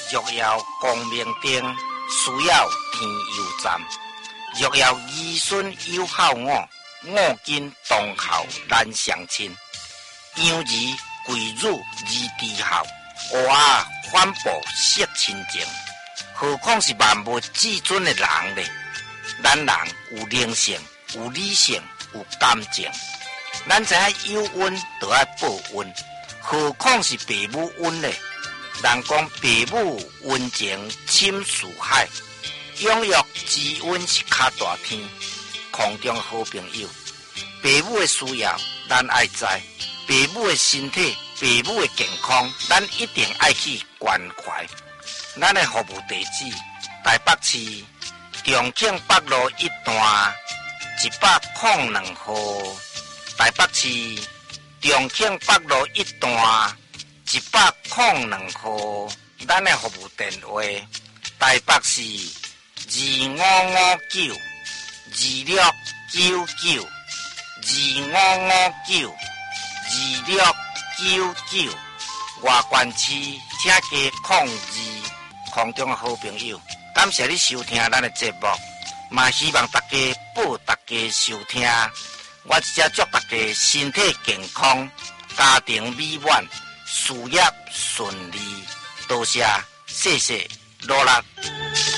若要光明灯，需要天油站。若要儿孙有孝我，我今同孝难相亲。养儿贵辱而知孝，娃反哺惜亲情。何况是万物至尊的人呢？咱人有灵性，有理性，有感情。咱知影有恩就要报恩，何况是父母恩呢？人讲父母恩情深似海，养育之恩是较大天。空中好朋友，父母的需要咱爱知，父母的身体、父母的健康，咱一定爱去关怀。咱的服务地址：台北市重庆北路1段102号。台北市重庆北路1段102号。咱的服务电话：台北市25592699。25592699。外县市请加02。空中好朋友，感谢你收听咱的节目，嘛希望大家报大家收听。我一只祝大家身体健康，家庭美满，事业顺利。多谢，谢谢，努力。